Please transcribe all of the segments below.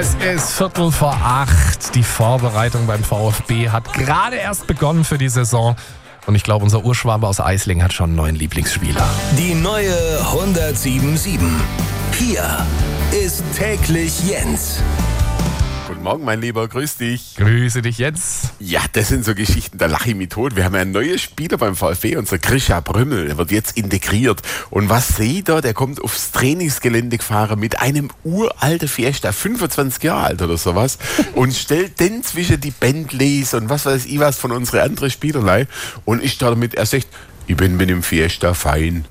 Es ist 7:45. Die Vorbereitung beim VfB hat gerade erst begonnen für die Saison. Und ich glaube, unser Urschwabe aus Eislingen hat schon einen neuen Lieblingsspieler. Die neue 107.7. Hier ist täglich Jens. Guten Morgen, mein Lieber, grüß dich. Grüße dich jetzt. Ja, das sind so Geschichten, da lache ich mich tot. Wir haben ja einen neuen Spieler beim VfB, unser Grisha Prömel, der wird jetzt integriert. Und was seht ihr, der kommt aufs Trainingsgelände gefahren mit einem uralten Fiesta, 25 Jahre alt oder sowas, und stellt den zwischen die Bentleys und was weiß ich was von unseren anderen Spielerlei und ist da damit, er sagt, ich bin mit dem Fiesta fein.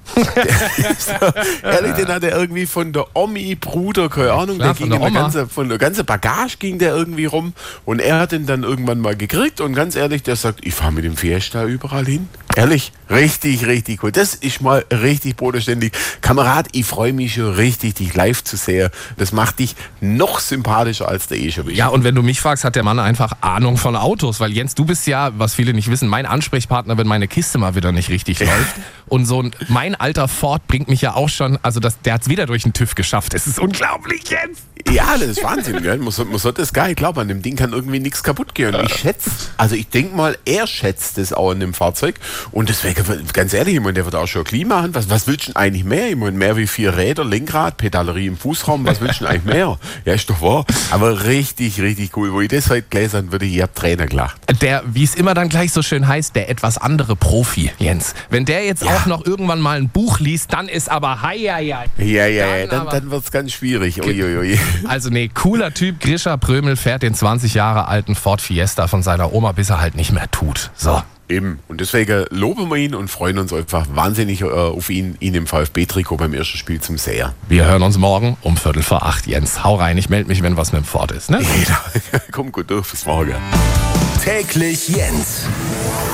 Ehrlich, den hat er irgendwie von der Omi, Bruder, keine Ahnung, Klar, der ging von der ganzen Bagage ging der irgendwie rum und er hat den dann irgendwann mal gekriegt und ganz ehrlich, der sagt, ich fahre mit dem Fiesta überall hin. Ehrlich, richtig, richtig cool. Das ist mal richtig bodenständig. Kamerad, ich freue mich schon richtig, dich live zu sehen. Das macht dich noch sympathischer als der schon bist. Ja, und wenn du mich fragst, hat der Mann einfach Ahnung von Autos. Weil Jens, du bist ja, was viele nicht wissen, mein Ansprechpartner, wenn meine Kiste mal wieder nicht richtig läuft. Und mein alter Ford bringt mich ja auch schon, also der hat es wieder durch den TÜV geschafft. Das ist unglaublich, Jens. Ja, das ist Wahnsinn, gell? Man sollte das geil glauben, an dem Ding kann irgendwie nichts kaputt gehen. Und ich denke mal, er schätzt das auch an dem Fahrzeug. Und deswegen, ganz ehrlich, ich meine, der wird auch schon Klima haben. Was willst du denn eigentlich mehr? Ich meine, mehr wie 4 Räder, Lenkrad, Pedalerie im Fußraum, was willst du denn eigentlich mehr? Ja, ist doch wahr. Aber richtig, richtig cool. Wo ich das heute gelesen habe, würde ich ab Tränen gelacht. Der, wie es immer dann gleich so schön heißt, der etwas andere Profi, Jens. Wenn der jetzt auch noch irgendwann mal ein Buch liest, dann ist aber hei. Dann wird es ganz schwierig. Uiuiui. Also cooler Typ. Grisha Prömel fährt den 20 Jahre alten Ford Fiesta von seiner Oma, bis er halt nicht mehr tut. So. Eben. Und deswegen loben wir ihn und freuen uns einfach wahnsinnig auf ihn im VfB-Trikot beim ersten Spiel zum Sehen. Wir hören uns morgen um 7:45, Jens. Hau rein, ich melde mich, wenn was mit dem Ford ist. Ne? Jeder. Komm gut durch, bis morgen. Täglich Jens.